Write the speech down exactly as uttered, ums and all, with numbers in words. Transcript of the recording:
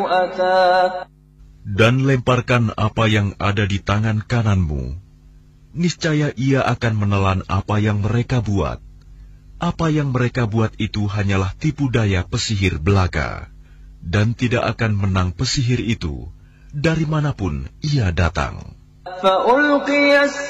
Dan lemparkan apa yang ada di tangan kananmu. Niscaya ia akan menelan apa yang mereka buat. Apa yang mereka buat itu hanyalah tipu daya pesihir belaka. Dan tidak akan menang pesihir itu dari manapun ia datang.